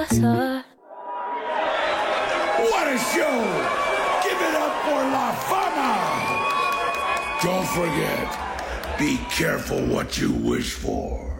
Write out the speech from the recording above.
What a show! Give it up for La Fama! Don't forget, be careful what you wish for.